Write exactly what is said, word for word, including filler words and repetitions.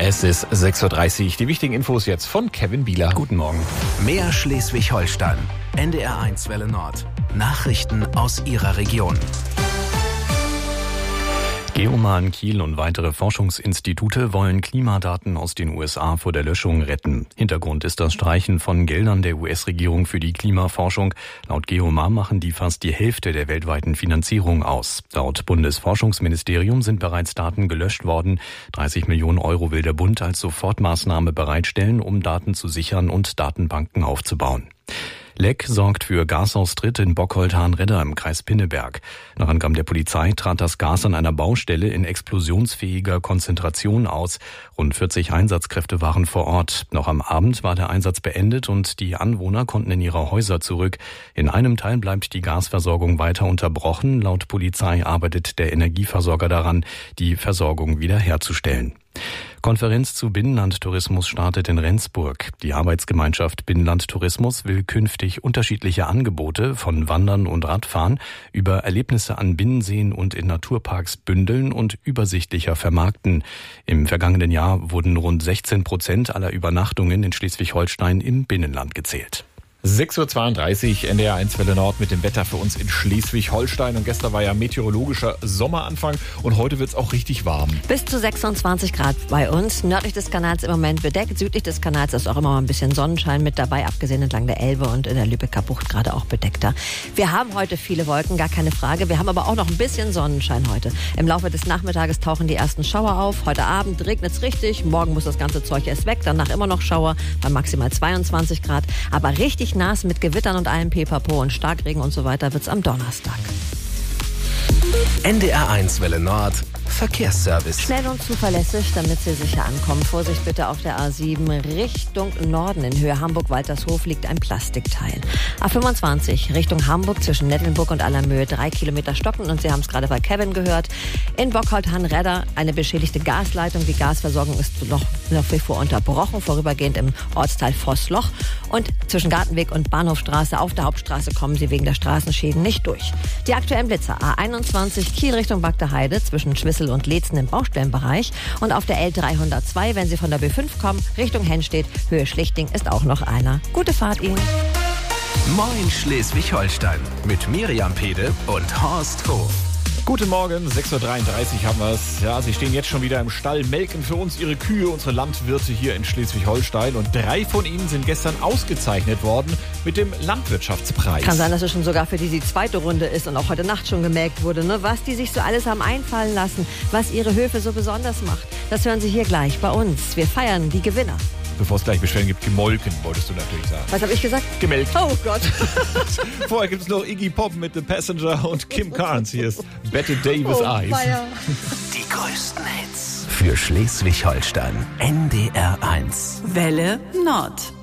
Es ist sechs Uhr dreißig. Die wichtigen Infos jetzt von Kevin Bieler. Guten Morgen. Mehr Schleswig-Holstein. N D R eins Welle Nord. Nachrichten aus Ihrer Region. Geoman, Kiel und weitere Forschungsinstitute wollen Klimadaten aus den U S A vor der Löschung retten. Hintergrund ist das Streichen von Geldern der U S-Regierung für die Klimaforschung. Laut Geoman machen die fast die Hälfte der weltweiten Finanzierung aus. Laut Bundesforschungsministerium sind bereits Daten gelöscht worden. dreißig Millionen Euro will der Bund als Sofortmaßnahme bereitstellen, um Daten zu sichern und Datenbanken aufzubauen. Leck sorgt für Gasaustritt in Bockholdt-Hahnredder im Kreis Pinneberg. Nach Angaben der Polizei trat das Gas an einer Baustelle in explosionsfähiger Konzentration aus. Rund vierzig Einsatzkräfte waren vor Ort. Noch am Abend war der Einsatz beendet und die Anwohner konnten in ihre Häuser zurück. In einem Teil bleibt die Gasversorgung weiter unterbrochen. Laut Polizei arbeitet der Energieversorger daran, die Versorgung wiederherzustellen. Konferenz zu Binnenlandtourismus startet in Rendsburg. Die Arbeitsgemeinschaft Binnenlandtourismus will künftig unterschiedliche Angebote von Wandern und Radfahren über Erlebnisse an Binnenseen und in Naturparks bündeln und übersichtlicher vermarkten. Im vergangenen Jahr wurden rund sechzehn Prozent aller Übernachtungen in Schleswig-Holstein im Binnenland gezählt. sechs Uhr zweiunddreißig, N D R eins Welle Nord mit dem Wetter für uns in Schleswig-Holstein. Und gestern war ja meteorologischer Sommeranfang und heute wird es auch richtig warm. Bis zu sechsundzwanzig Grad bei uns. Nördlich des Kanals im Moment bedeckt. Südlich des Kanals ist auch immer mal ein bisschen Sonnenschein mit dabei, abgesehen entlang der Elbe und in der Lübecker Bucht gerade auch bedeckter. Wir haben heute viele Wolken, gar keine Frage. Wir haben aber auch noch ein bisschen Sonnenschein heute. Im Laufe des Nachmittages tauchen die ersten Schauer auf. Heute Abend regnet es richtig. Morgen muss das ganze Zeug erst weg. Danach immer noch Schauer bei maximal zweiundzwanzig Grad. Aber richtig nass mit Gewittern und allem Pipapo und Starkregen und so weiter wird's am Donnerstag. N D R eins Welle Nord. Verkehrsservice. Schnell und zuverlässig, damit Sie sicher ankommen. Vorsicht bitte auf der A sieben Richtung Norden. In Höhe Hamburg-Waltershof liegt ein Plastikteil. A fünfundzwanzig Richtung Hamburg zwischen Nettelnburg und Allermöhe drei Kilometer stocken. Und Sie haben es gerade bei Kevin gehört. In Bockholdt-Hahnredder eine beschädigte Gasleitung. Die Gasversorgung ist noch, noch wie vor unterbrochen, vorübergehend im Ortsteil Vossloch. Und zwischen Gartenweg und Bahnhofstraße auf der Hauptstraße kommen Sie wegen der Straßenschäden nicht durch. Die aktuellen Blitzer: A einundzwanzig Kiel Richtung Bagdeheide zwischen Schwissel und Leetzen im Baustellenbereich und auf der L dreihundertzwei, wenn Sie von der B fünf kommen, Richtung Hennstedt, Höhe Schlichting ist auch noch einer. Gute Fahrt Ihnen. Moin Schleswig-Holstein mit Miriam Pede und Horst Hof. Guten Morgen, sechs Uhr dreiunddreißig haben wir es. Ja, sie stehen jetzt schon wieder im Stall, melken für uns ihre Kühe, unsere Landwirte hier in Schleswig-Holstein. Und drei von ihnen sind gestern ausgezeichnet worden mit dem Landwirtschaftspreis. Kann sein, dass es schon sogar für die die zweite Runde ist und auch heute Nacht schon gemelkt wurde. Ne? Was die sich so alles haben einfallen lassen, was ihre Höfe so besonders macht, das hören Sie hier gleich bei uns. Wir feiern die Gewinner. Bevor es gleich Beschwerden gibt, gemolken, wolltest du natürlich sagen. Was habe ich gesagt? Gemelkt. Oh Gott. Vorher gibt es noch Iggy Pop mit The Passenger und Kim Carnes. Hier ist Bette Davis oh, Eyes. Feier. Die größten Hits für Schleswig-Holstein. N D R eins. Welle Nord.